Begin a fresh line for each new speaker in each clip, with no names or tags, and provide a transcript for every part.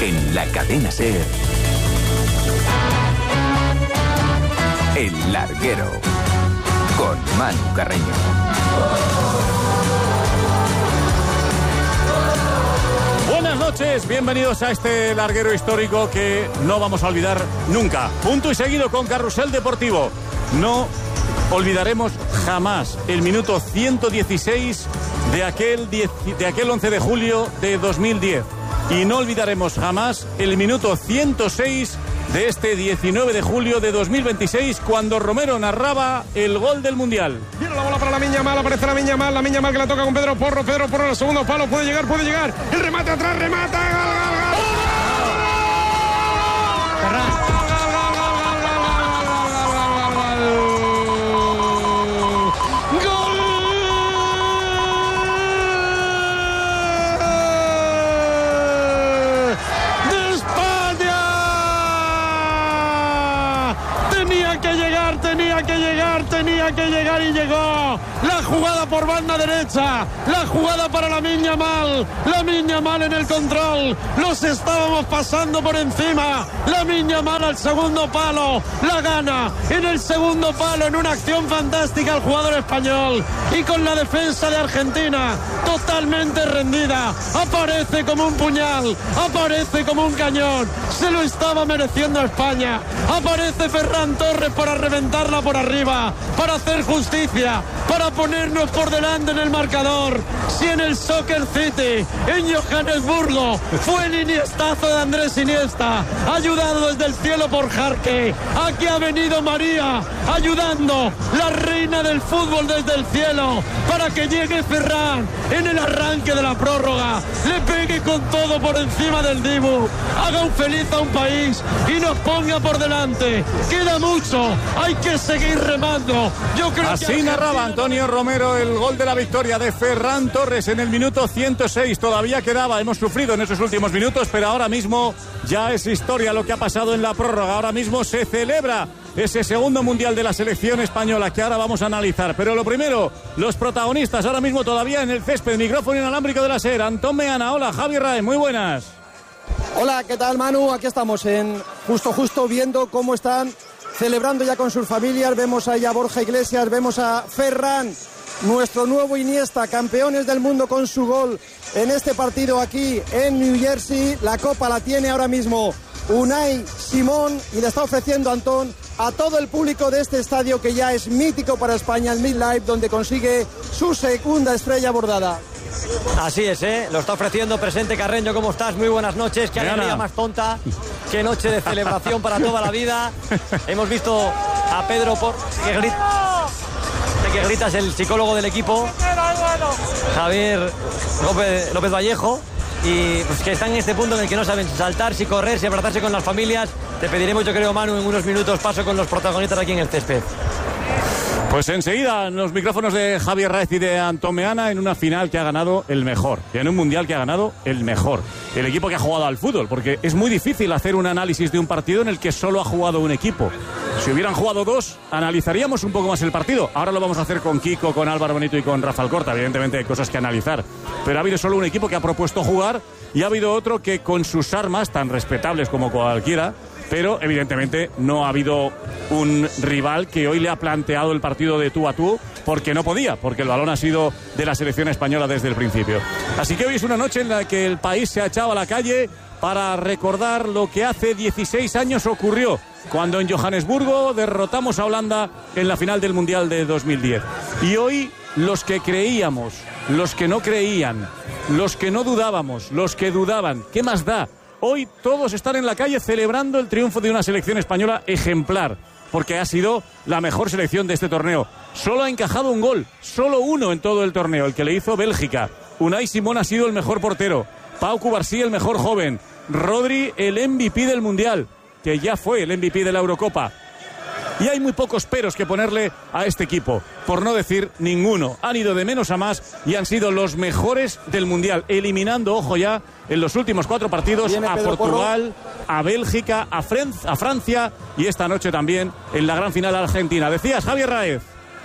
En la cadena SER, El Larguero, con Manu Carreño.
Buenas noches, bienvenidos a este larguero histórico que no vamos a olvidar nunca. Punto y seguido con Carrusel Deportivo. No olvidaremos jamás el minuto 116 de aquel 11 de julio de 2010. Y no olvidaremos jamás el minuto 106 de este 19 de julio de 2026, cuando Romero narraba el gol del Mundial.
Viene la bola para Lamine Yamal, aparece Lamine Yamal que la toca con Pedro Porro en el segundo palo, puede llegar, el remate atrás, remata, tenía que llegar y llegó. La jugada por banda derecha, la jugada para Lamine Yamal en el control, los estábamos pasando por encima. Lamine Yamal al segundo palo, la gana en el segundo palo, en una acción fantástica el jugador español, y con la defensa de Argentina totalmente rendida, aparece como un puñal, aparece como un cañón, se lo estaba mereciendo España, aparece Ferran Torres para reventarla por arriba, para hacer justicia, para ponernos por delante en el marcador. Si en el Soccer City, en Johannesburgo, fue el iniestazo de Andrés Iniesta, ayudado desde el cielo por Jarque, aquí ha venido María, ayudando, la reina del fútbol desde el cielo, para que llegue Ferran en el arranque de la prórroga, le pegue con todo por encima del Dibu, haga un feliz a un país y nos ponga por delante. Queda mucho, hay que seguir remando. Yo creo
así
que
narraba Antonio Romero el gol de la victoria de Ferran Torres en el minuto 106. Todavía quedaba, hemos sufrido en esos últimos minutos, pero ahora mismo ya es historia lo que ha pasado en la prórroga. Ahora mismo se celebra ese segundo mundial de la selección española que ahora vamos a analizar. Pero lo primero, los protagonistas ahora mismo todavía en el césped. Micrófono inalámbrico de la SER, Antón Meana. Hola, Javi Rae, muy buenas.
Hola, ¿qué tal, Manu? Aquí estamos justo viendo cómo están celebrando ya con sus familias. Vemos ahí a Borja Iglesias, vemos a Ferran, nuestro nuevo Iniesta, campeones del mundo con su gol en este partido aquí en New Jersey. La copa la tiene ahora mismo Unai Simón y le está ofreciendo Antón a todo el público de este estadio que ya es mítico para España, el MetLife, donde consigue su segunda estrella bordada.
Así es, lo está ofreciendo. Presente Carreño, ¿cómo estás? Muy buenas noches. Qué alegría más tonta, qué noche de celebración para toda la vida. Hemos visto a Pedro que grita, es el psicólogo del equipo, Javier López Vallejo, y pues que están en este punto en el que no saben si saltar, si correr, si abrazarse con las familias. Te pediremos, yo creo, Manu, en unos minutos paso con los protagonistas aquí en el césped.
Pues enseguida los micrófonos de Javier Raez y de Antón Meana en una final que ha ganado el mejor, en un mundial que ha ganado el mejor, el equipo que ha jugado al fútbol, porque es muy difícil hacer un análisis de un partido en el que solo ha jugado un equipo. Si hubieran jugado dos, analizaríamos un poco más el partido. Ahora lo vamos a hacer con Kiko, con Álvaro Benito y con Rafa Alcorta. Evidentemente hay cosas que analizar, pero ha habido solo un equipo que ha propuesto jugar y ha habido otro que con sus armas, tan respetables como cualquiera, pero evidentemente no ha habido un rival que hoy le ha planteado el partido de tú a tú, porque no podía, porque el balón ha sido de la selección española desde el principio. Así que hoy es una noche en la que el país se ha echado a la calle para recordar lo que hace 16 años ocurrió, cuando en Johannesburgo derrotamos a Holanda en la final del Mundial de 2010. Y hoy los que creíamos, los que no creían, los que no dudábamos, los que dudaban, ¿qué más da? Hoy todos están en la calle celebrando el triunfo de una selección española ejemplar, porque ha sido la mejor selección de este torneo. Solo ha encajado un gol, solo uno en todo el torneo, el que le hizo Bélgica. Unai Simón ha sido el mejor portero, Pau Cubarsí el mejor joven, Rodri el MVP del Mundial, que ya fue el MVP de la Eurocopa. Y hay muy pocos peros que ponerle a este equipo, por no decir ninguno. Han ido de menos a más y han sido los mejores del Mundial, eliminando, ojo ya, en los últimos 4 partidos a Portugal, a Bélgica, a Francia y esta noche también en la gran final a Argentina. Decías, Javier Raez.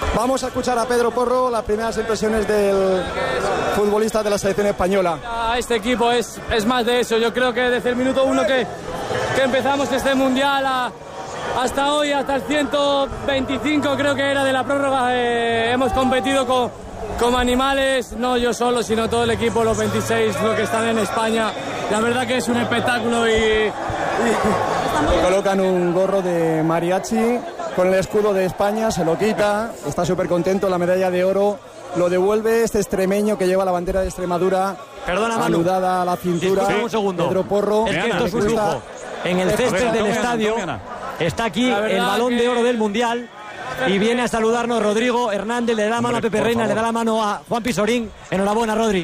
Vamos a escuchar a Pedro Porro, las primeras impresiones del futbolista de la selección española.
Este equipo es más de eso. Yo creo que desde el minuto 1 que empezamos este mundial hasta hoy, hasta el 125 creo que era de la prórroga, hemos competido como animales, no yo solo, sino todo el equipo, los 26, los que están en España. La verdad que es un espectáculo y...
Colocan un gorro de mariachi con el escudo de España, se lo quita, está súper contento, la medalla de oro lo devuelve este extremeño que lleva la bandera de Extremadura.
Perdona, Manu,
anudada a la cintura.
Sí, un segundo.
Pedro Porro.
Es que esto es un lujo. En el césped del estadio está aquí el balón de oro del Mundial y viene a saludarnos Rodrigo Hernández, le da la mano a Pepe Reina, le da la mano a Juan Pisorín. Enhorabuena, Rodri.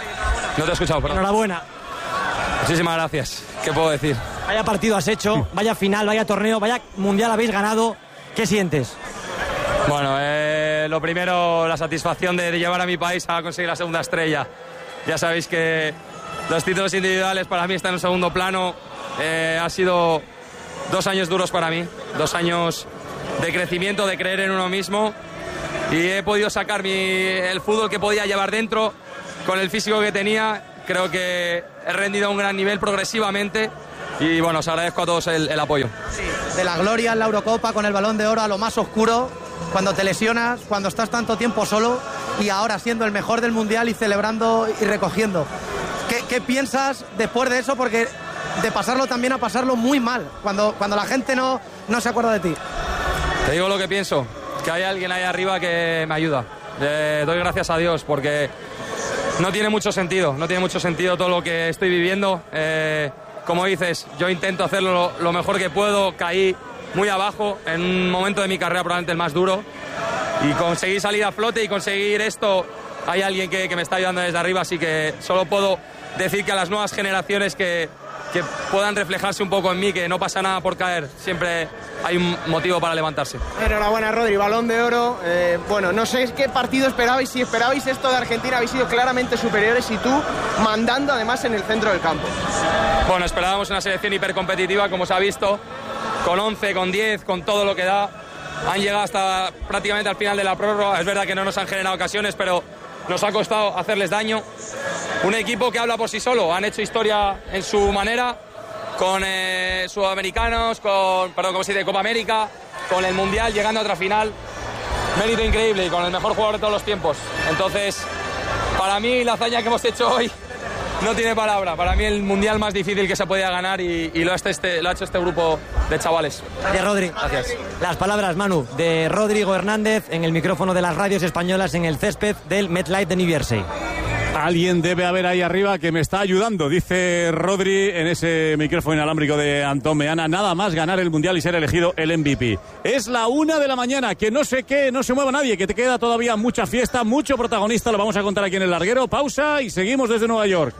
No te he escuchado, perdón.
Enhorabuena.
Muchísimas gracias. ¿Qué puedo decir?
Vaya partido has hecho, vaya final, vaya torneo, vaya mundial habéis ganado. ¿Qué sientes?
Bueno, lo primero, la satisfacción de llevar a mi país a conseguir la segunda estrella. Ya sabéis que los títulos individuales para mí están en segundo plano. Ha sido 2 años duros para mí, 2 años de crecimiento, de creer en uno mismo. Y he podido sacar el fútbol que podía llevar dentro con el físico que tenía. Creo que he rendido a un gran nivel progresivamente. Y bueno, os agradezco a todos el apoyo.
Sí, de la gloria en la Eurocopa con el Balón de Oro a lo más oscuro, cuando te lesionas, cuando estás tanto tiempo solo y ahora siendo el mejor del Mundial y celebrando y recogiendo. ¿Qué piensas después de eso? Porque de pasarlo también a pasarlo muy mal, cuando la gente no se acuerda de ti.
Te digo lo que pienso, que hay alguien ahí arriba que me ayuda. Doy gracias a Dios porque no tiene mucho sentido todo lo que estoy viviendo. Como dices, yo intento hacerlo lo mejor que puedo, caí muy abajo en un momento de mi carrera probablemente el más duro y conseguí salir a flote y conseguir esto. Hay alguien que me está ayudando desde arriba, así que solo puedo decir que a las nuevas generaciones que puedan reflejarse un poco en mí, que no pasa nada por caer, siempre hay un motivo para levantarse.
Enhorabuena, Rodri, Balón de Oro. Bueno, no sé qué partido esperabais, si esperabais esto de Argentina, habéis sido claramente superiores y tú mandando además en el centro del campo.
Bueno, esperábamos una selección hipercompetitiva, como se ha visto, con 11, con 10, con todo lo que da. Han llegado hasta prácticamente al final de la prórroga. Es verdad que no nos han generado ocasiones, pero nos ha costado hacerles daño. Un equipo que habla por sí solo. Han hecho historia en su manera, con sudamericanos, ¿cómo se dice? Copa América, con el Mundial, llegando a otra final. Mérito increíble y con el mejor jugador de todos los tiempos. Entonces, para mí la hazaña que hemos hecho hoy no tiene palabra. Para mí el Mundial más difícil que se podía ganar y lo ha hecho este grupo de chavales.
Gracias, Rodri.
Gracias.
Las palabras, Manu, de Rodrigo Hernández en el micrófono de las radios españolas en el césped del MetLife de New Jersey.
Alguien debe haber ahí arriba que me está ayudando, dice Rodri en ese micrófono inalámbrico de Antón Meana. Nada más ganar el Mundial y ser elegido el MVP. Es la 1 de la mañana, que no sé qué, no se mueva nadie, que te queda todavía mucha fiesta, mucho protagonista. Lo vamos a contar aquí en El Larguero. Pausa y seguimos desde Nueva York.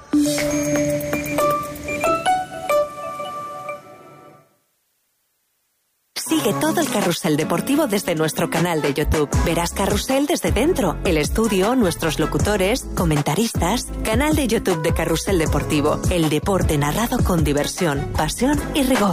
Sigue todo el carrusel deportivo desde nuestro canal de YouTube. Verás Carrusel desde dentro, el estudio, nuestros locutores, comentaristas. Canal de YouTube de Carrusel Deportivo. El deporte narrado con diversión, pasión y rigor.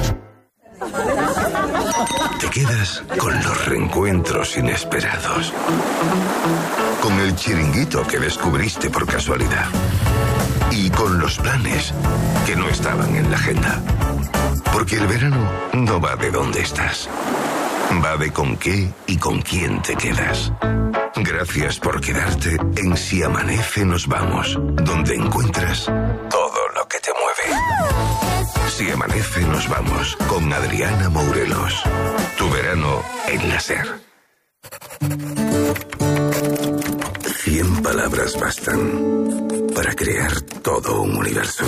Te quedas con los reencuentros inesperados. Con el chiringuito que descubriste por casualidad. Y con los planes que no estaban en la agenda. Porque el verano no va de dónde estás. Va de con qué y con quién te quedas. Gracias por quedarte en Si Amanece Nos Vamos, donde encuentras todo lo que te mueve. Si Amanece Nos Vamos, con Adriana Mourelos. Tu verano en la SER. 100 palabras bastan para crear todo un universo.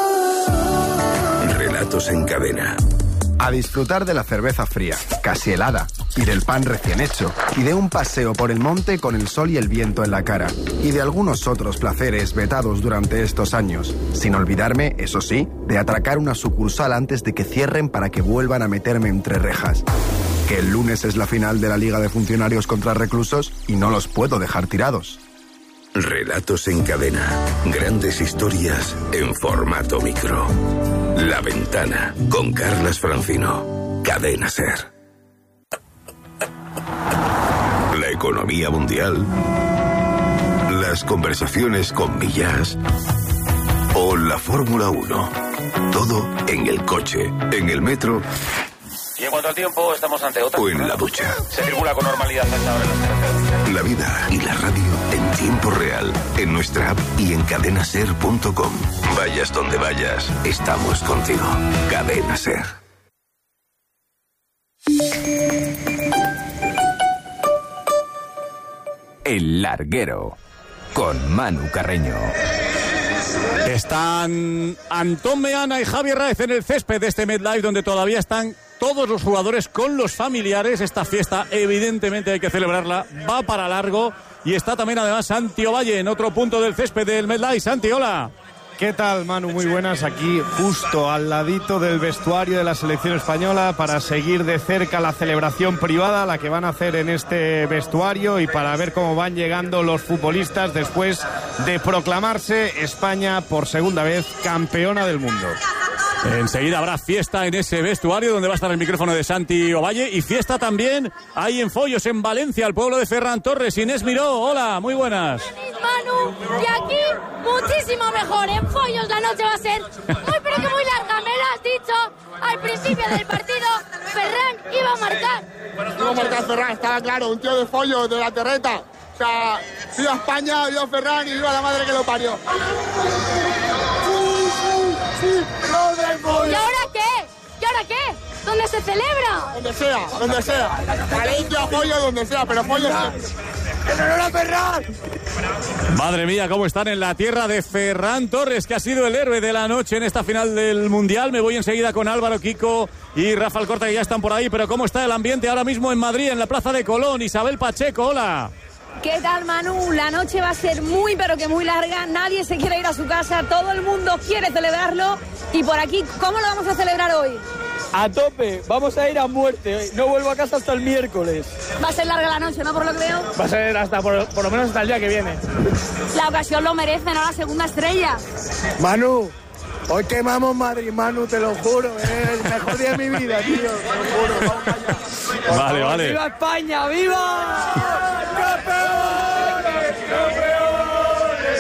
Relatos en cadena.
A disfrutar de la cerveza fría, casi helada, y del pan recién hecho, y de un paseo por el monte con el sol y el viento en la cara, y de algunos otros placeres vetados durante estos años, sin olvidarme, eso sí, de atracar una sucursal antes de que cierren para que vuelvan a meterme entre rejas. Que el lunes es la final de la Liga de Funcionarios contra Reclusos y no los puedo dejar tirados.
Relatos en cadena. Grandes historias en formato micro. La Ventana, con Carlas Francino. Cadena SER. La economía mundial, las conversaciones con millas o la Fórmula 1. Todo en el coche, en el metro.
Y en cuanto al tiempo, estamos ante otra.
O en la ducha.
Se circula con normalidad hasta ahora en las carreteras.
La vida y la radio en tiempo real, en nuestra app y en cadenaser.com. Vayas donde vayas, estamos contigo. Cadena Ser.
El Larguero, con Manu Carreño.
Están Antón Meana y Javier Raez en el césped de este MetLife, donde todavía están todos los jugadores con los familiares. Esta fiesta, evidentemente, hay que celebrarla, va para largo. Y está también, además, Santi Ovalle en otro punto del césped del MetLife. Santi, hola.
¿Qué tal, Manu? Muy buenas, aquí justo al ladito del vestuario de la selección española para seguir de cerca la celebración privada, la que van a hacer en este vestuario, y para ver cómo van llegando los futbolistas después de proclamarse España por segunda vez campeona del mundo.
Enseguida habrá fiesta en ese vestuario donde va a estar el micrófono de Santi Ovalle, y fiesta también ahí en Follos, en Valencia, el pueblo de Ferran Torres. Inés Miró, hola, muy buenas.
Manu, y aquí muchísimo mejor. En Follos la noche va a ser muy pero que muy larga. Me lo has dicho al principio del partido. Ferran iba a marcar.
Iba a marcar Ferran, estaba claro, un tío de Follos, de la Terreta. O sea, viva España, viva Ferran y viva la madre que lo parió.
¿Y ahora qué? ¿Y ahora qué? ¿Dónde se celebra?
Donde sea, donde sea. Valencia, Follos, donde sea, pero Follos siempre. ¡Enhorabuena, Ferran!
Madre mía, cómo están en la tierra de Ferran Torres, que ha sido el héroe de la noche en esta final del Mundial. Me voy enseguida con Álvaro, Kiko y Rafa Alcorta, que ya están por ahí. Pero ¿cómo está el ambiente ahora mismo en Madrid, en la Plaza de Colón? Isabel Pacheco, hola.
¿Qué tal, Manu? La noche va a ser muy, pero que muy larga. Nadie se quiere ir a su casa. Todo el mundo quiere celebrarlo. Y por aquí, ¿cómo lo vamos a celebrar hoy?
A tope. Vamos a ir a muerte. No vuelvo a casa hasta el miércoles.
Va a ser larga la noche, ¿no? Por lo que veo.
Va a ser hasta por lo menos hasta el día que viene.
La ocasión lo merece, ¿no? La segunda estrella.
Manu, hoy quemamos Madrid, Manu, te lo juro. Es el mejor día de mi vida, tío. Te lo juro. Vamos allá.
Vale.
¡Viva España! ¡Viva!
¡Campeones! ¡Campeones!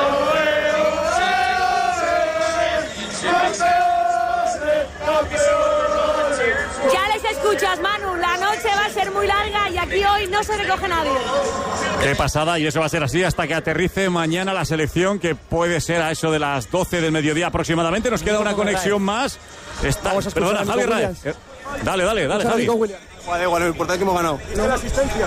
Ya les escuchas, Manu. La noche va a ser muy larga y aquí hoy no se recoge nadie.
Qué pasada, y eso va a ser así hasta que aterrice mañana la selección, que puede ser a eso de las 12 del mediodía aproximadamente. Nos queda una conexión más. Perdona, Javier Raez. Dale, Javi.
Vale, bueno, lo importante es que hemos ganado.
¿No la asistencia?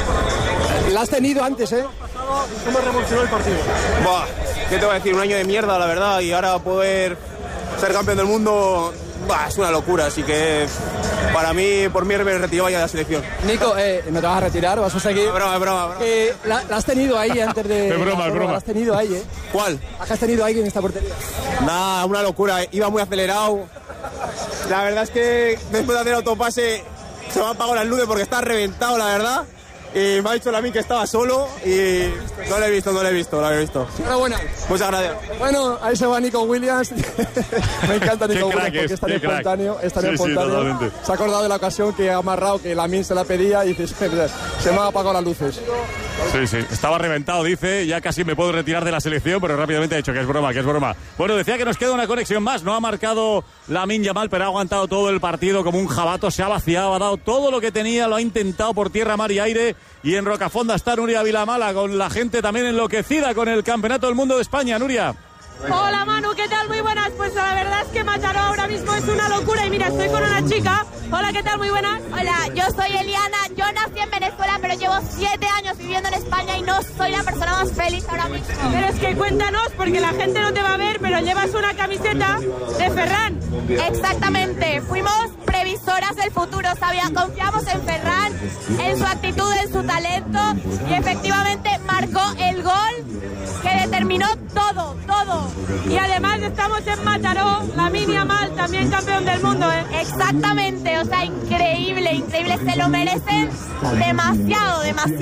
La has tenido antes, ¿eh?
¿Cómo revolucionó el partido? Buah, ¿qué te voy a decir? Un año de mierda, la verdad, y ahora poder ser campeón del mundo, es una locura, así que para mí, por mí, me retiraba ya de la selección.
Nico, ¿no te vas a retirar? ¿Vas a seguir?
Broma.
La has tenido ahí antes de...
Es broma.
La has tenido ahí, ¿eh?
¿Cuál?
¿Has tenido ahí en esta portería?
Nada, una locura, iba muy acelerado. La verdad es que después de hacer autopase se me han apagado las luces porque está reventado, la verdad. Y me ha dicho a mí que estaba solo y no lo he visto.
Enhorabuena.
Muchas gracias.
Bueno, ahí se va Nico Williams. Me encanta Nico Williams porque es tan espontáneo.
Totalmente.
Se ha acordado de la ocasión que ha amarrado, que Lamine se la pedía y dice, se me han apagado las luces.
Sí, estaba reventado, dice, ya casi me puedo retirar de la selección, pero rápidamente ha dicho que es broma. Bueno, decía que nos queda una conexión más, no ha marcado Lamine Yamal, pero ha aguantado todo el partido como un jabato, se ha vaciado, ha dado todo lo que tenía, lo ha intentado por tierra, mar y aire, y en Rocafonda está Nuria Vilamala, con la gente también enloquecida con el Campeonato del Mundo de España. Nuria.
Hola, Manu, ¿qué tal? Muy buenas. Pues la verdad es que Mataró ahora mismo es una locura. Y mira, estoy con una chica. Hola, ¿qué tal? Muy buenas.
Hola, yo soy Eliana. Yo nací en Venezuela, pero llevo 7 años viviendo en España y no soy la persona más feliz ahora mismo.
Pero es que cuéntanos, porque la gente no te va a ver, pero llevas una camiseta de Ferran.
Exactamente. Fuimos previsoras del futuro, confiamos en Ferran, en su actitud, en su talento, y efectivamente marcó el gol que determinó todo.
Y además estamos en Mataró, Lamine Yamal, también campeón del mundo, ¿eh?
Exactamente, o sea, increíble, se lo merecen demasiado.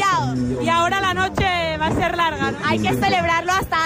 Y ahora la noche va a ser larga, ¿no?
Hay que celebrarlo hasta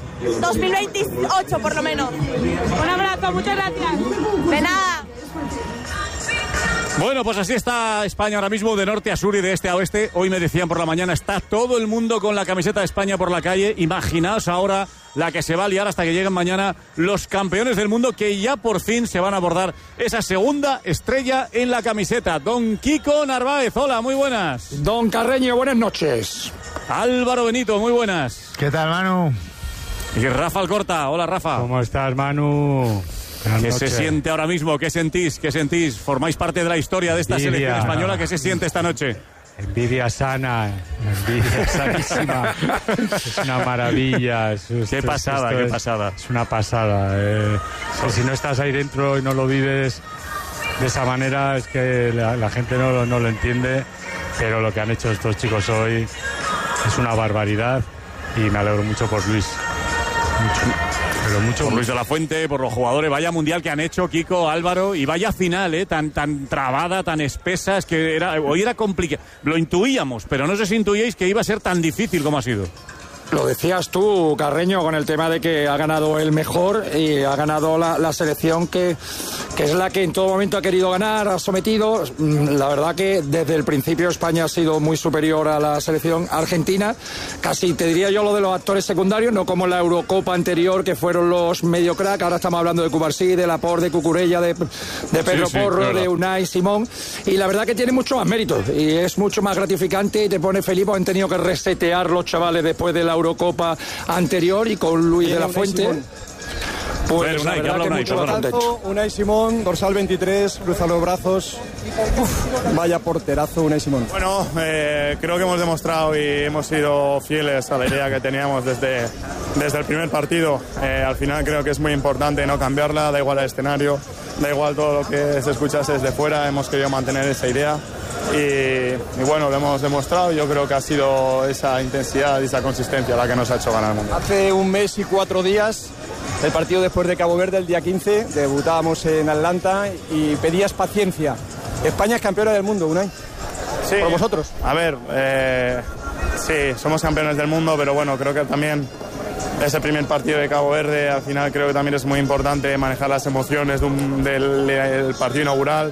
2028 por lo menos.
Un abrazo, muchas gracias.
De nada.
Bueno, pues así está España ahora mismo, de norte a sur y de este a oeste. Hoy me decían por la mañana, está todo el mundo con la camiseta de España por la calle. Imaginaos ahora la que se va a liar hasta que lleguen mañana los campeones del mundo, que ya por fin se van a abordar esa segunda estrella en la camiseta. Don Kiko Narváez, hola, muy buenas.
Don Carreño, buenas noches.
Álvaro Benito, muy buenas.
¿Qué tal, Manu?
Y Rafa Alcorta, hola Rafa.
¿Cómo estás, Manu?
¿Qué se siente ahora mismo? ¿Qué sentís? ¿Qué sentís? Formáis parte de la historia de esta selección española. ¿Qué se siente esta noche?
Envidia sana, envidia sanísima. Es una maravilla.
Qué pasada.
Es una pasada. Si no estás ahí dentro y no lo vives de esa manera, es que la gente no lo entiende. Pero lo que han hecho estos chicos hoy es una barbaridad y me alegro mucho por Luis. Mucho.
Por Luis de la Fuente, por los jugadores, vaya mundial que han hecho, Kiko, Álvaro, y vaya final, tan trabada, tan espesa, es que hoy era complicado. Lo intuíamos, pero no sé si intuíais que iba a ser tan difícil como ha sido.
Lo decías tú, Carreño, con el tema de que ha ganado el mejor y ha ganado la selección que es la que en todo momento ha querido ganar, ha sometido. La verdad que desde el principio España ha sido muy superior a la selección argentina. Casi te diría yo lo de los actores secundarios, no como en la Eurocopa anterior, que fueron los medio crack. Ahora estamos hablando de Cubarsí, de Laporte, de Cucurella, de Pedro Porro, claro, de Unai Simón. Y la verdad que tiene mucho más mérito y es mucho más gratificante y te pone feliz. Han tenido que resetear los chavales después de la Eurocopa anterior y con Luis de la Fuente. Pues
Unai, la verdad que mucho batazo. Unai Simón, dorsal 23, cruza los brazos. Vaya porterazo, Unai Simón.
Bueno, creo que hemos demostrado y hemos sido fieles a la idea que teníamos desde el primer partido. Al final creo que es muy importante no cambiarla, da igual el escenario, da igual todo lo que se escuchase desde fuera, hemos querido mantener esa idea. Y bueno, lo hemos demostrado. Yo creo que ha sido esa intensidad y esa consistencia la que nos ha hecho ganar el mundo.
Hace un mes y 4 días, el partido después de Cabo Verde, el día 15, debutábamos en Atlanta y pedías paciencia. España es campeona del mundo, Unai.
Sí.
¿Por vosotros?
A ver, sí, somos campeones del mundo, pero bueno, creo que también ese primer partido de Cabo Verde, al final creo que también es muy importante manejar las emociones del partido inaugural.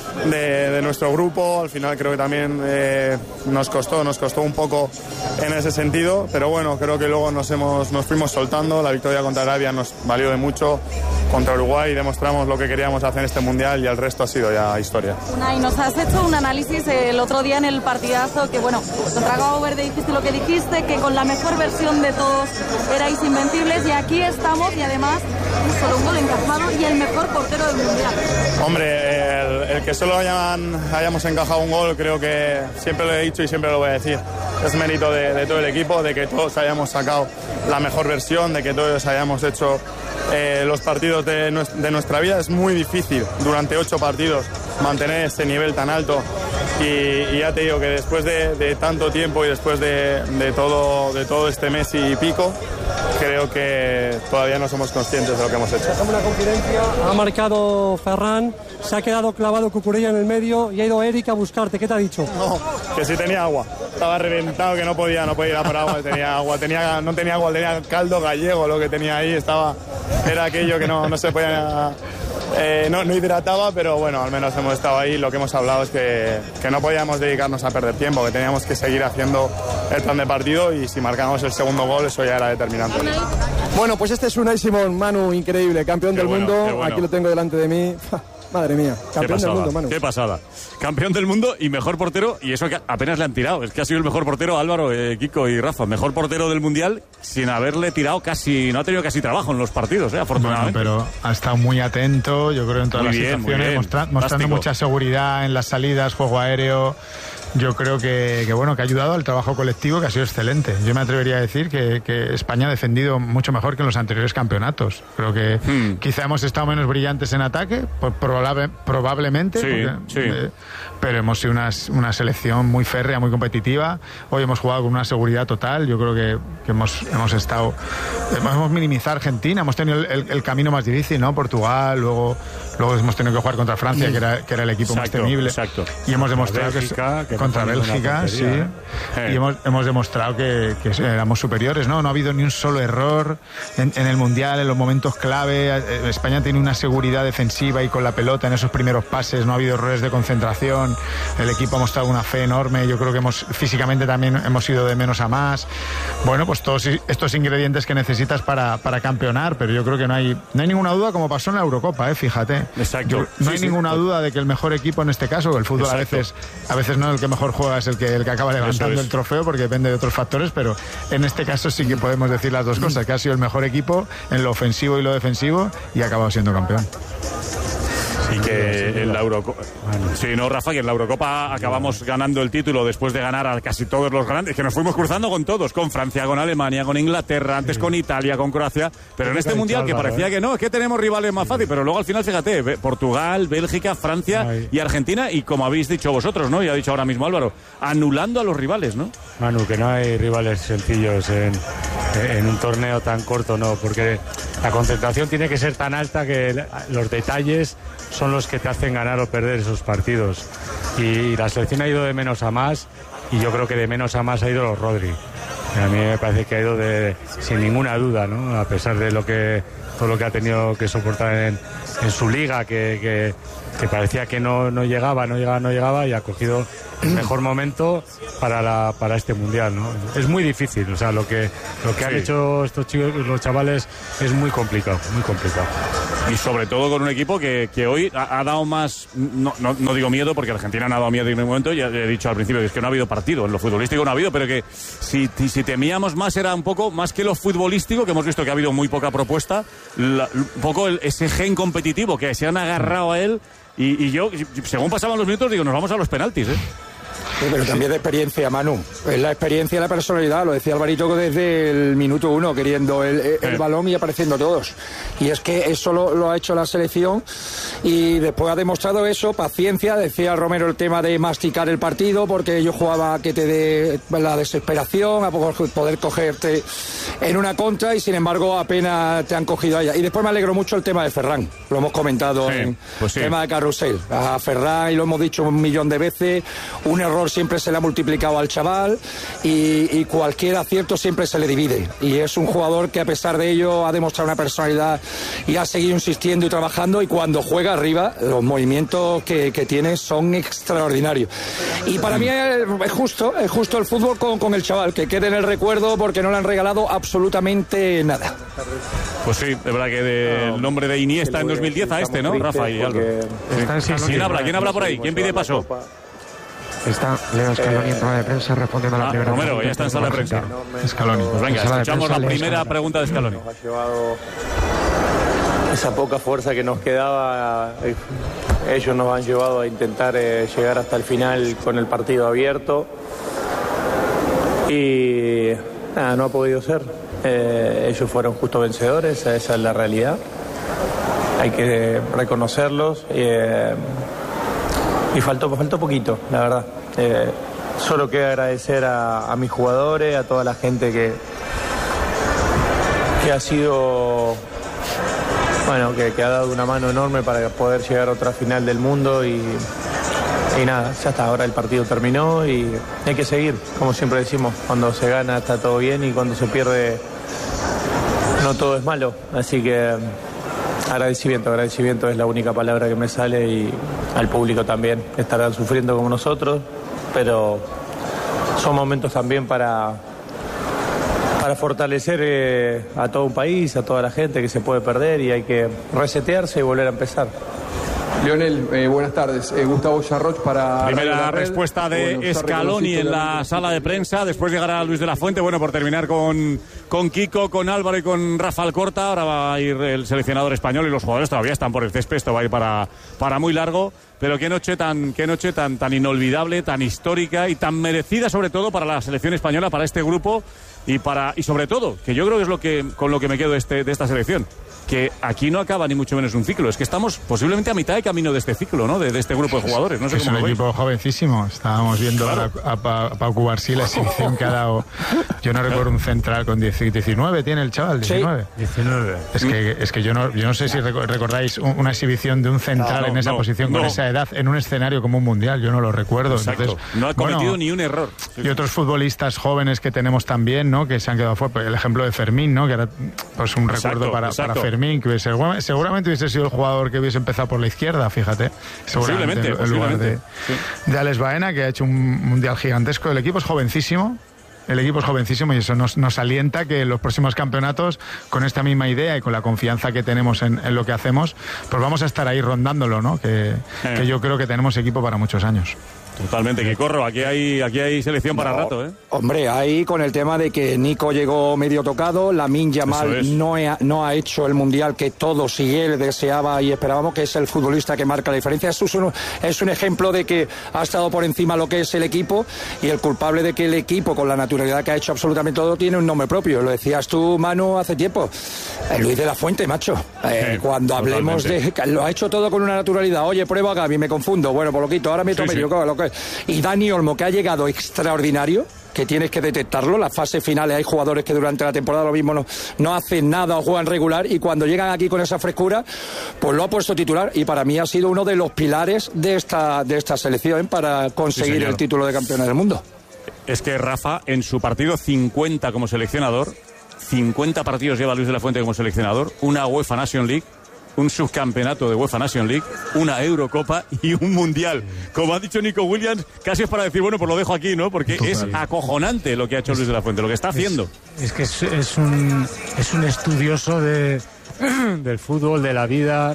De nuestro grupo, al final creo que también nos costó un poco en ese sentido, pero bueno, creo que luego nos fuimos soltando. La victoria contra Arabia nos valió de mucho, contra Uruguay demostramos lo que queríamos hacer en este mundial y el resto ha sido ya historia.
Unai, nos has hecho un análisis el otro día en el partidazo que bueno, contra Cabo Verde dijiste lo que dijiste, que con la mejor versión de todos erais invencibles y aquí estamos y además solo un gol encajado y el mejor portero del mundial.
Hombre, el que solo hayamos encajado un gol, creo que siempre lo he dicho y siempre lo voy a decir. Es mérito de todo el equipo, de que todos hayamos sacado la mejor versión, de que todos hayamos hecho los partidos de nuestra vida. Es muy difícil durante 8 partidos mantener este nivel tan alto y ya te digo que después de tanto tiempo y después de todo este mes y pico, creo que todavía no somos conscientes de lo que hemos hecho.
Ha marcado Ferran, se ha quedado clavado Cucurella en el medio y ha ido Eric a buscarte. ¿Qué te ha dicho?
No, que sí tenía agua. Estaba reventado, que no podía ir a por agua. Tenía agua, no tenía agua, tenía caldo gallego lo que tenía ahí. Era aquello que no se podía... no hidrataba, pero bueno, al menos hemos estado ahí. Lo que hemos hablado es que no podíamos dedicarnos a perder tiempo, que teníamos que seguir haciendo el plan de partido y si marcamos el segundo gol eso ya era determinante.
Bueno, pues este es Unai Simón, Manu, increíble, campeón del mundo.
Bueno.
Aquí lo tengo delante de mí. Madre mía, campeón del mundo, Manu.
Qué pasada. Campeón del mundo y mejor portero, y eso que apenas le han tirado. Es que ha sido el mejor portero, Álvaro, Kiko y Rafa. Mejor portero del mundial sin haberle tirado casi, no ha tenido casi trabajo en los partidos, afortunadamente.
Bueno, pero ha estado muy atento, yo creo, en todas las situaciones, mostrando mucha seguridad en las salidas, juego aéreo. Yo creo que ha ayudado al trabajo colectivo, que ha sido excelente. Yo me atrevería a decir que España ha defendido mucho mejor que en los anteriores campeonatos. Creo que quizá hemos estado menos brillantes en ataque, probablemente, pero hemos sido una selección muy férrea, muy competitiva. Hoy hemos jugado con una seguridad total. Yo creo que hemos minimizado a Argentina, hemos tenido el camino más difícil, ¿no? Portugal, luego luego hemos tenido que jugar contra Francia, que era el equipo más temible.
Exacto.
Y hemos demostrado que contra Bélgica, sí. Y hemos demostrado que éramos superiores, ¿no? No ha habido ni un solo error en el Mundial, en los momentos clave. España tiene una seguridad defensiva y con la pelota en esos primeros pases no ha habido errores de concentración. El equipo ha mostrado una fe enorme. Yo creo que físicamente también hemos ido de menos a más. Bueno, pues todos estos ingredientes que necesitas para campeonar, pero yo creo que no hay ninguna duda, como pasó en la Eurocopa, fíjate.
Exacto.
No hay ninguna duda de que el mejor equipo en este caso, el fútbol a veces no el que mejor juega es el que acaba levantando el trofeo, porque depende de otros factores, pero en este caso sí que podemos decir las dos cosas, que ha sido el mejor equipo en lo ofensivo y lo defensivo y ha acabado siendo campeón.
Y que en la Eurocopa... Sí, no, Rafa, que en la Eurocopa acabamos ganando el título después de ganar a casi todos los grandes, que nos fuimos cruzando con todos, con Francia, con Alemania, con Inglaterra, antes con Italia, con Croacia, pero en este Mundial que parecía que no, es que tenemos rivales más fáciles, pero luego al final, fíjate, Portugal, Bélgica, Francia y Argentina, y como habéis dicho vosotros, ¿no? Y ha dicho ahora mismo Álvaro, anulando a los rivales, ¿no?
Manu, que no hay rivales sencillos en un torneo tan corto, ¿no? Porque la concentración tiene que ser tan alta que los detalles son los que te hacen ganar o perder esos partidos. Y la selección ha ido de menos a más, y yo creo que de menos a más ha ido los Rodri. A mí me parece que ha ido sin ninguna duda, ¿no? A pesar de todo lo que ha tenido que soportar en su liga, que parecía que no llegaba, y ha cogido el mejor momento para este Mundial, ¿no? Es muy difícil, o sea, lo que han hecho estos chicos, los chavales, es muy complicado, muy complicado.
Y sobre todo con un equipo que hoy ha dado más, no digo miedo, porque Argentina no ha dado miedo en ningún momento, ya he dicho al principio que es que no ha habido partido, en lo futbolístico no ha habido, pero que si temíamos más era un poco más que lo futbolístico, que hemos visto que ha habido muy poca propuesta, un poco ese gen competitivo que se han agarrado a él, y yo, según pasaban los minutos, digo, nos vamos a los penaltis,
Sí, pero también de experiencia, Manu. Es la experiencia y la personalidad. Lo decía Alvarito desde el minuto 1, queriendo el balón y apareciendo todos. Y es que eso lo ha hecho la selección, y después ha demostrado eso, paciencia. Decía Romero el tema de masticar el partido, porque yo jugaba que te dé la desesperación, a poder cogerte en una contra, y sin embargo apenas te han cogido a ella. Y después me alegró mucho el tema de Ferran. Lo hemos comentado en el tema de Carrusel. A Ferran, y lo hemos dicho 1.000.000 de veces, un error siempre se le ha multiplicado al chaval, y cualquier acierto siempre se le divide, y es un jugador que a pesar de ello ha demostrado una personalidad y ha seguido insistiendo y trabajando, y cuando juega arriba los movimientos que tiene son extraordinarios, y para mí es justo el fútbol con el chaval, que quede en el recuerdo, porque no le han regalado absolutamente nada.
Pues sí, de verdad que del nombre de Iniesta en 2010 a este, ¿no? Rafa y Álvaro. ¿Quién habla por ahí? ¿Quién pide paso?
Está Leo Scaloni en rueda de prensa respondiendo a la primera
Romero, ya está en sala de prensa.
Scaloni.
Pues venga, escuchamos la primera pregunta de Scaloni.
Nos ha llevado esa poca fuerza que nos quedaba. Ellos nos han llevado a intentar llegar hasta el final con el partido abierto. Y nada, no ha podido ser. Ellos fueron justo vencedores, esa es la realidad. Hay que reconocerlos. Y faltó poquito, la verdad. Solo quiero agradecer a mis jugadores, a toda la gente que ha sido, bueno, que ha dado una mano enorme para poder llegar a otra final del mundo, y nada, ya está, ahora el partido terminó y hay que seguir, como siempre decimos, cuando se gana está todo bien, y cuando se pierde no todo es malo, así que agradecimiento es la única palabra que me sale, y al público también. Estarán sufriendo como nosotros, pero son momentos también para fortalecer a todo un país, a toda la gente, que se puede perder, y hay que resetearse y volver a empezar.
Lionel, buenas tardes. Gustavo Charroch para...
Primera respuesta de Scaloni en la sala de prensa. Después llegará Luis de la Fuente. Bueno, por terminar con Kiko, con Álvaro y con Rafa Alcorta. Ahora va a ir el seleccionador español, y los jugadores todavía están por el césped. Esto va a ir para muy largo. Pero qué noche tan inolvidable, tan histórica y tan merecida, sobre todo para la selección española, para este grupo, y sobre todo, que yo creo que es con lo que me quedo de esta selección. que aquí no acaba ni mucho menos un ciclo. Es que estamos posiblemente a mitad de camino de este ciclo, ¿no? De este grupo de jugadores. No sé
es
cómo
un
lo
equipo
veis.
jovencísimo. Estábamos viendo
Claro.
a Pau Cubarsí, la exhibición que ha dado. Yo no recuerdo un central con 19, tiene el chaval, 19.
Sí, 19.
Es que yo no sé si recordáis una exhibición de un central en esa posición con esa edad en un escenario como un mundial. Yo no lo recuerdo.
Exacto.
Entonces,
No ha cometido ni un error.
Y otros futbolistas jóvenes que tenemos también, ¿no? Que se han quedado fuera. El ejemplo de Fermín, ¿no? Que era pues un recuerdo para Fermín, que seguramente hubiese sido el jugador que hubiese empezado por la izquierda, fíjate. Seguramente, en lugar de Alex Baena, que ha hecho un mundial gigantesco. El equipo es jovencísimo. Y eso nos alienta que en los próximos campeonatos, con esta misma idea y con la confianza que tenemos en lo que hacemos, pues vamos a estar ahí rondándolo, ¿no? Que yo creo que tenemos equipo para muchos años.
Totalmente, que corro, aquí hay selección para rato, ¿eh?
Hombre, ahí con el tema de que Nico llegó medio tocado, Lamine Yamal no ha hecho el mundial que todos y él deseaba y esperábamos, que es el futbolista que marca la diferencia. Es un ejemplo de que ha estado por encima lo que es el equipo, y el culpable de que el equipo, con la naturalidad que ha hecho absolutamente todo, tiene un nombre propio. Lo decías tú, Manu, hace tiempo. Luis de la Fuente, macho. Cuando hablemos lo ha hecho todo con una naturalidad. Oye, prueba a Gaby, me confundo. Bueno, pues lo quito, ahora meto medio. Lo que... Y Dani Olmo, que ha llegado extraordinario, que tienes que detectarlo. Las fases finales hay jugadores que durante la temporada lo mismo no hacen nada o juegan regular, y cuando llegan aquí con esa frescura, pues lo ha puesto titular, y para mí ha sido uno de los pilares de esta selección para conseguir el título de campeones del mundo.
Es que Rafa, en su partido 50 como seleccionador, 50 partidos lleva Luis de la Fuente como seleccionador, una UEFA Nation League, un subcampeonato de UEFA Nation League, una Eurocopa y un Mundial. Como ha dicho Nico Williams, casi es para decir, bueno, pues lo dejo aquí, ¿no? Porque es acojonante lo que ha hecho Luis de la Fuente, lo que está haciendo.
Es que es un estudioso del fútbol, de la vida.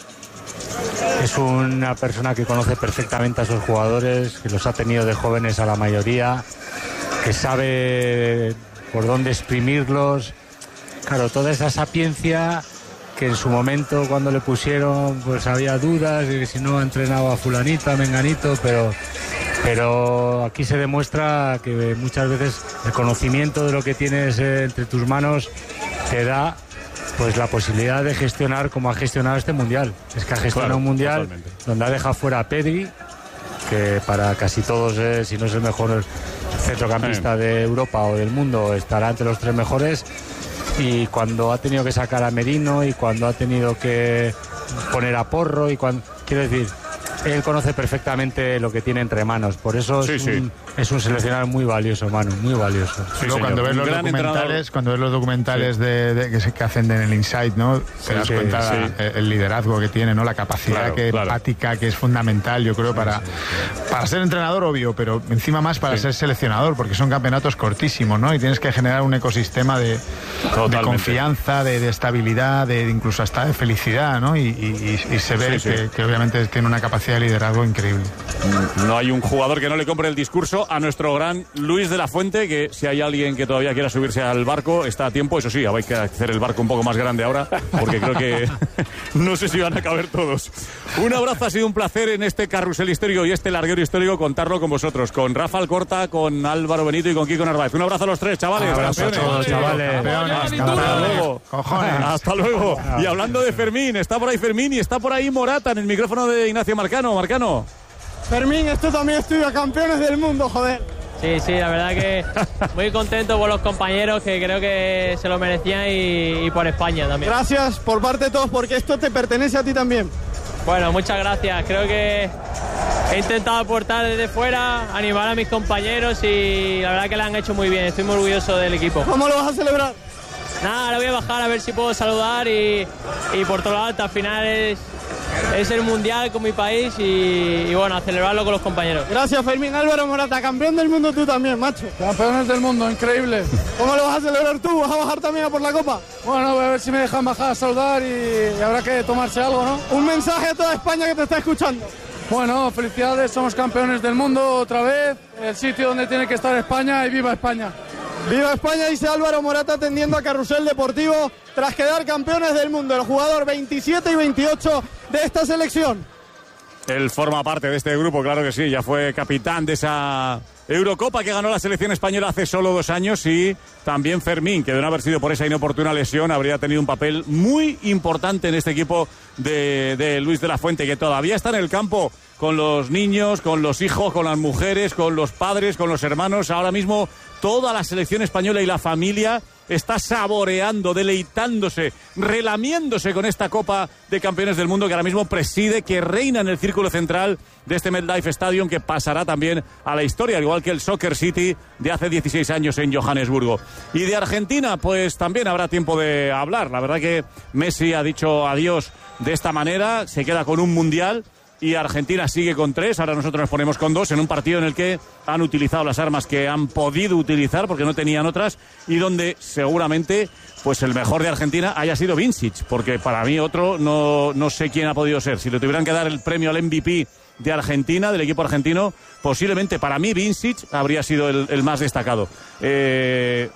Es una persona que conoce perfectamente a sus jugadores, que los ha tenido de jóvenes a la mayoría, que sabe por dónde exprimirlos. Claro, toda esa sapiencia que en su momento, cuando le pusieron, pues había dudas de que si no entrenaba a fulanito, a menganito, pero aquí se demuestra que muchas veces el conocimiento de lo que tienes entre tus manos te da pues la posibilidad de gestionar como ha gestionado este mundial. Es que ha gestionado un mundial totalmente, donde ha dejado fuera a Pedri, que para casi todos, si no es el mejor centrocampista de Europa o del mundo, estará entre los 3 mejores. Y cuando ha tenido que sacar a Merino, y cuando ha tenido que poner a Porro, y cuando, quiero decir, él conoce perfectamente lo que tiene entre manos. Por eso es un seleccionador muy valioso, Manu, muy valioso.
Luego, cuando ves los documentales que hacen en el Inside, ¿no? Te das cuenta el liderazgo que tiene, ¿no? La capacidad empática, que es fundamental, yo creo, para ser entrenador, obvio, pero encima más para ser seleccionador, porque son campeonatos cortísimos, ¿no? Y tienes que generar un ecosistema de confianza, de estabilidad, de incluso hasta de felicidad, ¿no? Y se ve que obviamente tiene una capacidad de liderazgo increíble.
No hay un jugador que no le compre el discurso a nuestro gran Luis de la Fuente, que si hay alguien que todavía quiera subirse al barco, está a tiempo. Eso sí, hay que hacer el barco un poco más grande ahora, porque creo que no sé si van a caber todos. Un abrazo, ha sido un placer en este carrusel histórico y este larguero histórico contarlo con vosotros, con Rafa Alcorta, con Álvaro Benito y con Kiko Narváez. Un abrazo a los 3, chavales.
Abrazo a todos, chavales.
Hasta luego. Hasta luego. Y hablando de Fermín, está por ahí Fermín y está por ahí Morata en el micrófono de Ignacio Marcano. Marcano.
Fermín, esto también estudia campeones del mundo, joder.
Sí, la verdad que muy contento por los compañeros, que creo que se lo merecían, y por España también.
Gracias por parte de todos, porque esto te pertenece a ti también.
Bueno, muchas gracias. Creo que he intentado aportar desde fuera, animar a mis compañeros, y la verdad que lo han hecho muy bien. Estoy muy orgulloso del equipo.
¿Cómo lo vas a celebrar?
Nada, ahora voy a bajar a ver si puedo saludar y por todo lo alto. Al final es el mundial con mi país y bueno, a celebrarlo con los compañeros.
Gracias, Fermín. Álvaro Morata, campeón del mundo tú también, macho.
Campeones del mundo, increíble.
¿Cómo lo vas a celebrar tú? ¿Vas a bajar también a por la copa?
Bueno, voy a ver si me dejan bajar a saludar y habrá que tomarse algo, ¿no?
Un mensaje a toda España que te está escuchando.
Bueno, felicidades, somos campeones del mundo otra vez, el sitio donde tiene que estar España, y viva España.
Viva España, dice Álvaro Morata, atendiendo a Carrusel Deportivo tras quedar campeones del mundo, el jugador 27 y 28 de esta selección.
Él forma parte de este grupo, claro que sí, ya fue capitán de esa Eurocopa que ganó la selección española hace solo 2 años, y también Fermín, que de no haber sido por esa inoportuna lesión habría tenido un papel muy importante en este equipo de Luis de la Fuente, que todavía está en el campo con los niños, con los hijos, con las mujeres, con los padres, con los hermanos. Ahora mismo toda la selección española y la familia está saboreando, deleitándose, relamiéndose con esta Copa de Campeones del Mundo que ahora mismo preside, que reina en el círculo central de este MetLife Stadium, que pasará también a la historia, al igual que el Soccer City de hace 16 años en Johannesburgo. Y de Argentina, pues también habrá tiempo de hablar. La verdad que Messi ha dicho adiós de esta manera, se queda con un mundial, y Argentina sigue con 3, ahora nosotros nos ponemos con 2, en un partido en el que han utilizado las armas que han podido utilizar porque no tenían otras, y donde seguramente pues el mejor de Argentina haya sido Vincic, porque para mí otro no sé quién ha podido ser. Si le tuvieran que dar el premio al MVP de Argentina, del equipo argentino, posiblemente para mí Vincic habría sido el más destacado. Qué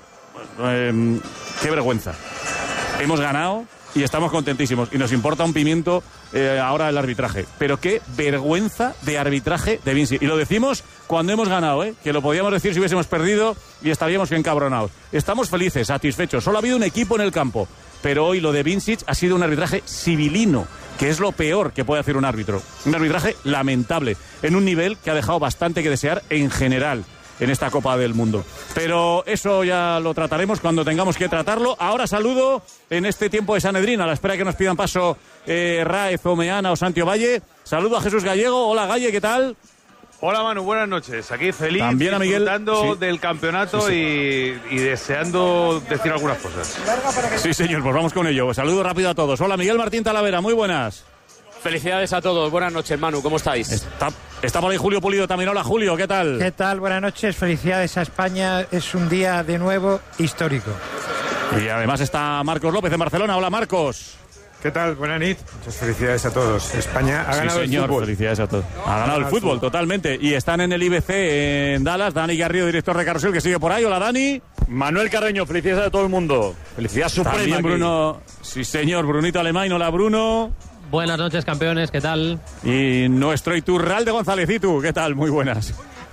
vergüenza. Hemos ganado y estamos contentísimos, y nos importa un pimiento ahora el arbitraje, pero qué vergüenza de arbitraje de Vincic. Y lo decimos cuando hemos ganado, que lo podíamos decir si hubiésemos perdido y estaríamos bien cabronados. Estamos felices, satisfechos, solo ha habido un equipo en el campo, pero hoy lo de Vincic ha sido un arbitraje civilino, que es lo peor que puede hacer un árbitro. Un arbitraje lamentable, en un nivel que ha dejado bastante que desear en general en esta Copa del Mundo. Pero eso ya lo trataremos cuando tengamos que tratarlo. Ahora saludo en este tiempo de Sanedrín, a la espera que nos pidan paso Raez, Omeana o Santi Valle. Saludo a Jesús Gallego. Hola, Galle, ¿qué tal?
Hola, Manu, buenas noches. Aquí feliz,
también a Miguel,
disfrutando
sí,
del campeonato, sí. Y deseando decir algunas cosas.
Sí, señor, pues vamos con ello. Saludo rápido a todos. Hola, Miguel Martín Talavera, muy buenas.
Felicidades a todos, buenas noches, Manu, ¿cómo estáis?
Está por ahí Julio Pulido también. Hola, Julio, ¿qué tal?
¿Qué tal? Buenas noches, felicidades a España, es un día de nuevo histórico.
Y además está Marcos López en Barcelona. Hola, Marcos.
¿Qué tal? Buenas noches. Muchas felicidades a todos. España ha ganado
señor,
el fútbol.
Felicidades a todos. Ha ganado el fútbol, totalmente. Y están en el IBC en Dallas. Dani Garrido, director de Carrusel, que sigue por ahí. Hola, Dani.
Manuel Carreño, felicidades a todo el mundo. Felicidad suprema.
También Bruno. Sí, señor. Brunito Alemán. Hola, Bruno.
Buenas noches, campeones, ¿qué tal?
Y nuestro Iturralde González, ¿y tú? ¿Qué tal? Muy buenas.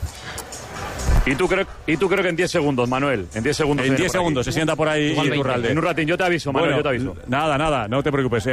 Y tú creo que en 10 segundos, Manuel. En 10 segundos.
En 10 segundos se sienta por ahí Iturralde.
En un ratín, yo te aviso, Manuel,
bueno,
yo te aviso.
Nada, no te preocupes.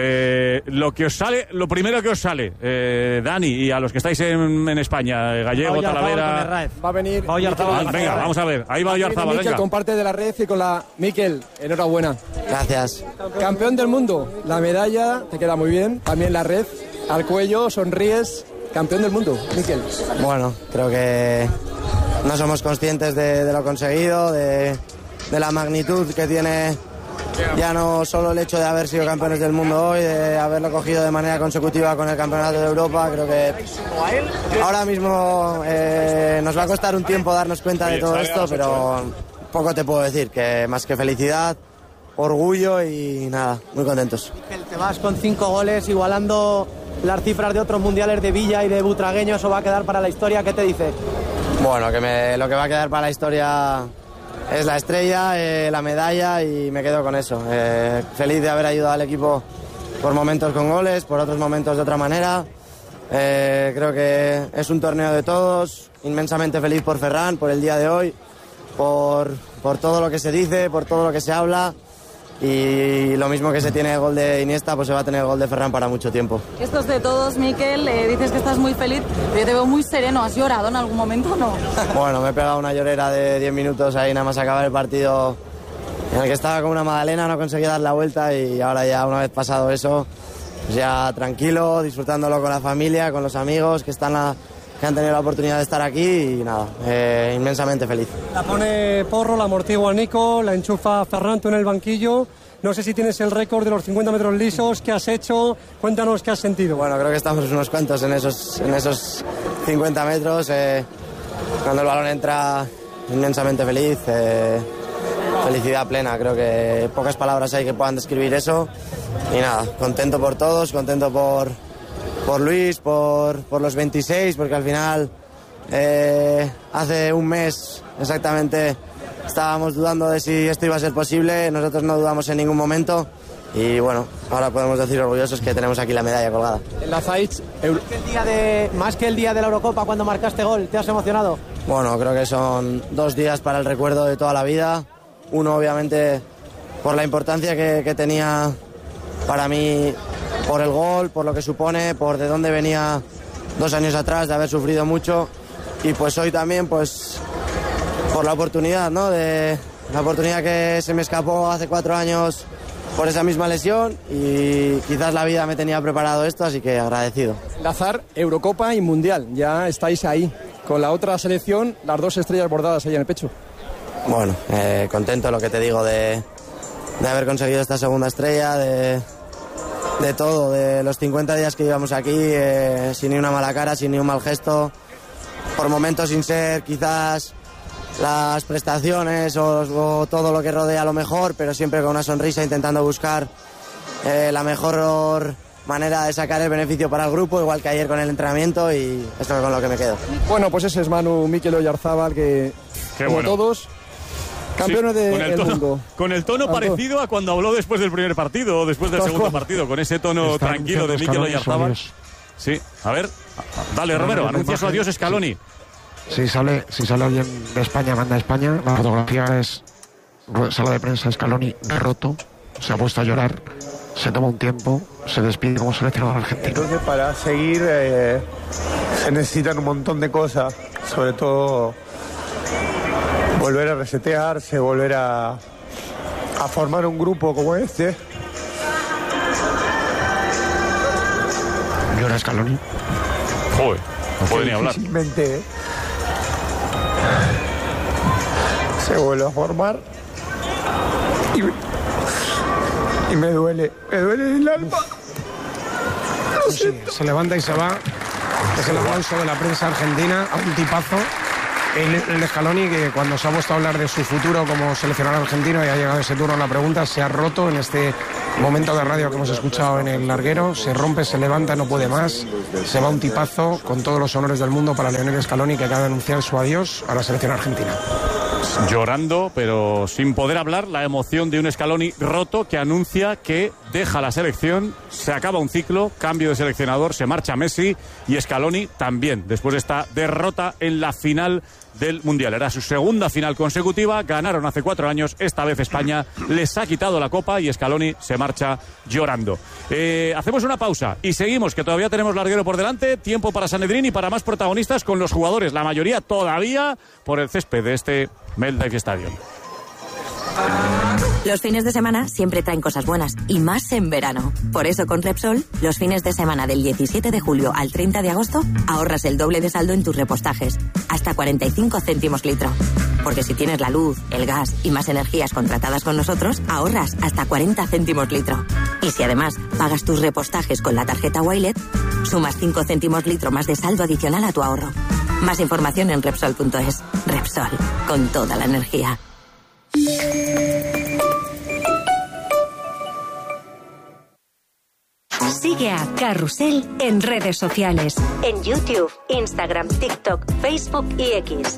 Lo primero que os sale, Dani, y a los que estáis en España, Gallego, Talavera.
Va a venir.
Venga, vamos a ver. Ahí va Oyarzábal, venga.
Comparte de la red y con la Miquel. Enhorabuena.
Gracias.
Campeón del mundo. La medalla te queda muy bien. También la red. Al cuello, sonríes. Campeón del mundo, Miquel.
Bueno, creo que no somos conscientes de lo conseguido, de la magnitud que tiene ya no solo el hecho de haber sido campeones del mundo hoy, de haberlo cogido de manera consecutiva con el Campeonato de Europa. Creo que ahora mismo nos va a costar un tiempo darnos cuenta de todo esto, pero poco te puedo decir, que más que felicidad, orgullo y nada, muy contentos.
Te vas con 5 goles, igualando las cifras de otros mundiales de Villa y de Butragueño, eso va a quedar para la historia. ¿Qué te dice?
Bueno, lo que va a quedar para la historia es la estrella, la medalla, y me quedo con eso. Feliz de haber ayudado al equipo por momentos con goles, por otros momentos de otra manera. Creo que es un torneo de todos, inmensamente feliz por Ferran, por el día de hoy, por todo lo que se dice, por todo lo que se habla. Y lo mismo que se tiene el gol de Iniesta, pues se va a tener el gol de Ferran para mucho tiempo.
Esto es de todos, Miquel. Dices que estás muy feliz, pero yo te veo muy sereno. ¿Has llorado en algún momento o no?
Bueno, me he pegado una llorera de 10 minutos ahí nada más acabar el partido, en el que estaba como una magdalena, no conseguía dar la vuelta, y ahora ya, una vez pasado eso, pues ya tranquilo, disfrutándolo con la familia, con los amigos que han tenido la oportunidad de estar aquí, y nada, inmensamente feliz.
La pone Porro, la amortigua Nico, la enchufa Ferran, tú en el banquillo. No sé si tienes el récord de los 50 metros lisos. ¿Qué has hecho? Cuéntanos qué has sentido.
Bueno, creo que estamos unos cuantos en esos 50 metros. Cuando el balón entra, inmensamente feliz. Felicidad plena. Creo que pocas palabras hay que puedan describir eso. Y nada, contento por todos, contento por Luis, por los 26, porque al final hace un mes exactamente estábamos dudando de si esto iba a ser posible. Nosotros no dudamos en ningún momento, y bueno, ahora podemos decir orgullosos que tenemos aquí la medalla colgada.
En la Zaitz, más que el día de la Eurocopa cuando marcaste gol, ¿te has emocionado?
Bueno, creo que son 2 días para el recuerdo de toda la vida. Uno, obviamente, por la importancia que tenía para mí, por el gol, por lo que supone, por de dónde venía 2 años atrás, de haber sufrido mucho. Y pues hoy también, pues, por la oportunidad, ¿no? La oportunidad que se me escapó hace 4 años por esa misma lesión, y quizás la vida me tenía preparado esto, así que agradecido.
Lazar, Eurocopa y Mundial, ya estáis ahí. Con la otra selección, las 2 estrellas bordadas ahí en el pecho.
Bueno, contento, lo que te digo, de haber conseguido esta segunda estrella, de todo, de los 50 días que llevamos aquí, sin ni una mala cara, sin ni un mal gesto, por momentos sin ser quizás las prestaciones o todo lo que rodea lo mejor, pero siempre con una sonrisa, intentando buscar la mejor manera de sacar el beneficio para el grupo, igual que ayer con el entrenamiento, y esto es con lo que me quedo.
Bueno, pues ese es Manu Mikel Oyarzábal, que como
bueno.
Todos, campeones del mundo.
Con el tono parecido a cuando habló después del primer partido o después del segundo partido, con ese tono tranquilo de Mikel Oyarzábal. Sí, a ver, dale Romero, anuncia su adiós Scaloni.
Si sale alguien de España, manda a España. La fotografía es sala de prensa, Scaloni roto, se ha puesto a llorar, se toma un tiempo, se despide como seleccionador argentino.
Entonces, para seguir se necesitan un montón de cosas, sobre todo volver a resetearse, volver a formar un grupo como este.
Llora Scaloni.
Joder, no puede ni hablar.
Difícilmente se vuelve a formar y me duele el alma.
Sí, se levanta y se va. Es el aplauso de la prensa argentina a un tipazo. El Scaloni, que cuando se ha puesto a hablar de su futuro como seleccionador argentino y ha llegado ese turno a la pregunta, se ha roto en este momento de radio que hemos escuchado en el larguero. Se rompe, se levanta, no puede más. Se va un tipazo con todos los honores del mundo para Lionel Scaloni, que acaba de anunciar su adiós a la selección argentina.
Llorando, pero sin poder hablar, la emoción de un Scaloni roto que anuncia que deja la selección, se acaba un ciclo, cambio de seleccionador, se marcha Messi y Scaloni también, después de esta derrota en la final del Mundial. Era su segunda final consecutiva, ganaron hace 4 años, esta vez España les ha quitado la copa y Scaloni se marcha llorando. Hacemos una pausa y seguimos, que todavía tenemos larguero por delante, tiempo para Sanedrín y para más protagonistas con los jugadores, la mayoría todavía por el césped de este MetLife Stadium.
Los fines de semana siempre traen cosas buenas, y más en verano. Por eso con Repsol, los fines de semana del 17 de julio al 30 de agosto, ahorras el doble de saldo en tus repostajes, hasta 45 céntimos litro. Porque si tienes la luz, el gas y más energías contratadas con nosotros, ahorras hasta 40 céntimos litro. Y si además pagas tus repostajes con la tarjeta Wilet, sumas 5 céntimos litro más de saldo adicional a tu ahorro. Más información en Repsol.es. Repsol, con toda la energía.
Sigue a Carrusel en redes sociales.
En YouTube, Instagram, TikTok, Facebook y X.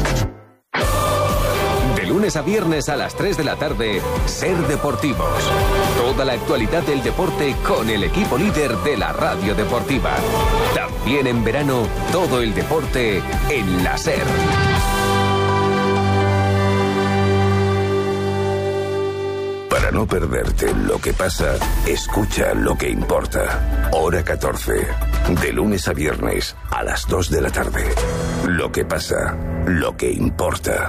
De lunes a viernes a las 3 de la tarde, Ser Deportivos. Toda la actualidad del deporte con el equipo líder de la radio deportiva. También en verano, todo el deporte en la Ser.
Para no perderte lo que pasa, escucha lo que importa. Hora 14, de lunes a viernes a las 2 de la tarde. Lo que pasa, lo que importa.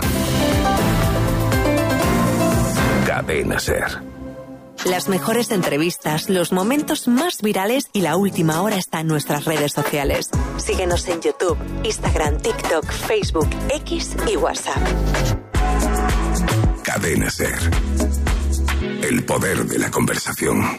Cadena Ser.
Las mejores entrevistas, los momentos más virales y la última hora está en nuestras redes sociales. Síguenos en YouTube, Instagram, TikTok, Facebook, X y WhatsApp.
Cadena Ser. El poder de la conversación.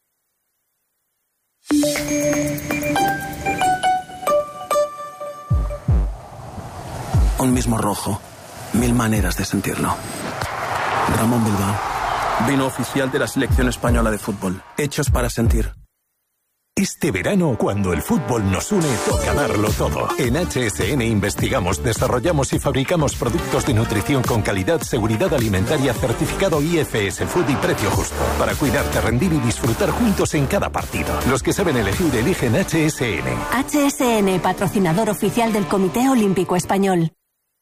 Un mismo rojo, 1000 maneras de sentirlo. Ramón Bilbao, vino oficial de la selección española de fútbol. Hechos para sentir.
Este verano, cuando el fútbol nos une, toca darlo todo. En HSN investigamos, desarrollamos y fabricamos productos de nutrición con calidad, seguridad alimentaria, certificado IFS Food y precio justo. Para cuidarte, rendir y disfrutar juntos en cada partido. Los que saben elegir, eligen HSN.
HSN, patrocinador oficial del Comité Olímpico Español.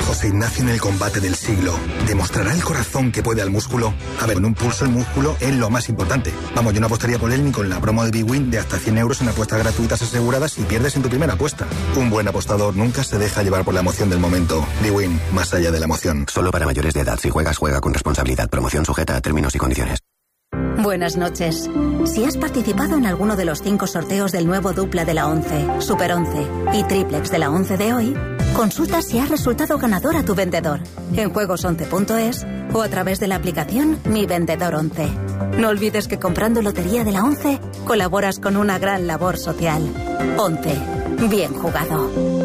José Ignacio en el combate del siglo. ¿Demostrará el corazón que puede al músculo? A ver, en un pulso el músculo es lo más importante. Vamos, yo no apostaría por él ni con la promo de BWin de hasta 100 euros en apuestas gratuitas aseguradas si pierdes en tu primera apuesta. Un buen apostador nunca se deja llevar por la emoción del momento. BWin, más allá de la emoción.
Solo para mayores de edad. Si juegas, juega con responsabilidad. Promoción sujeta a términos y condiciones.
Buenas noches. Si has participado en alguno de los 5 sorteos del nuevo dupla de la 11, Super 11 y triplex de la 11 de hoy, consulta si has resultado ganador a tu vendedor en juegos11.es o a través de la aplicación Mi Vendedor 11. No olvides que comprando Lotería de la 11 colaboras con una gran labor social. 11. Bien jugado.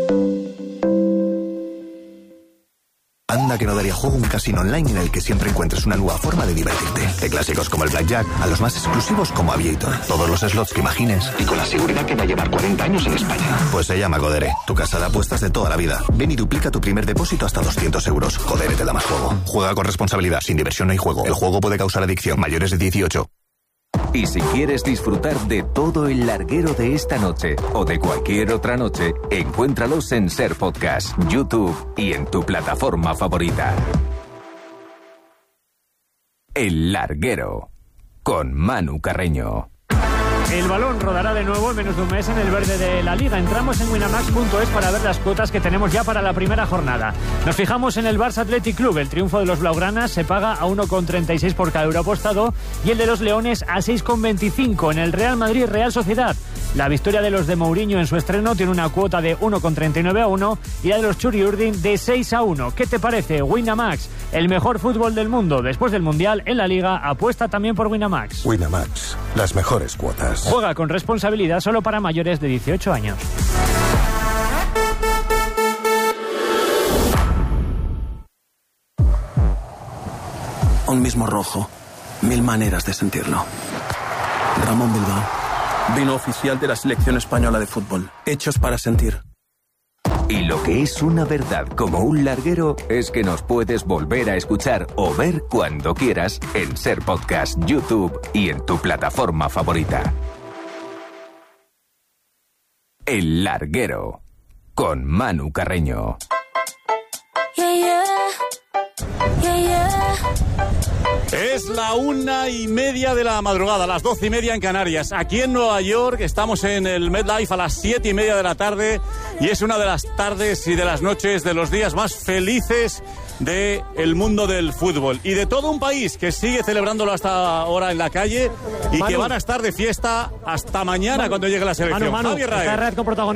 Anda que no daría juego un casino online en el que siempre encuentres una nueva forma de divertirte. De clásicos como el Blackjack a los más exclusivos como Aviator. Todos los slots que imagines y con la seguridad que va a llevar 40 años en España. Pues se llama Codere, tu casa de apuestas de toda la vida. Ven y duplica tu primer depósito hasta 200 euros. Codere te da más juego. Juega con responsabilidad, sin diversión no hay juego. El juego puede causar adicción. Mayores de 18.
Y si quieres disfrutar de todo el larguero de esta noche o de cualquier otra noche, encuéntralos en Ser Podcast, YouTube y en tu plataforma favorita. El Larguero, con Manu Carreño.
El balón rodará de nuevo en menos de un mes en el verde de la Liga. Entramos en winamax.es para ver las cuotas que tenemos ya para la primera jornada. Nos fijamos en el Barça Athletic Club. El triunfo de los blaugranas se paga a 1,36 por cada euro apostado y el de los leones a 6,25. En el Real Madrid Real Sociedad, la victoria de los de Mourinho en su estreno tiene una cuota de 1,39 a 1 y la de los Churi Urdin de 6 a 1. ¿Qué te parece? Winamax, el mejor fútbol del mundo. Después del Mundial en la Liga, apuesta también por Winamax.
Winamax, las mejores cuotas.
Juega con responsabilidad solo para mayores de 18 años.
Un mismo rojo, 1000 maneras de sentirlo. Ramón Bilbao, vino oficial de la selección española de fútbol. Hechos para sentir.
Y lo que es una verdad como un larguero es que nos puedes volver a escuchar o ver cuando quieras en Ser Podcast, YouTube y en tu plataforma favorita. El Larguero, con Manu Carreño.
Es la 1:30 de la madrugada, las 12:30 en Canarias. Aquí en Nueva York estamos en el MetLife a las 7:30 de la tarde y es una de las tardes y de las noches de los días más felices del mundo del fútbol y de todo un país que sigue celebrándolo hasta ahora en la calle y Manu, que van a estar de fiesta hasta mañana cuando llegue la selección.
Manu,
Javier Raez.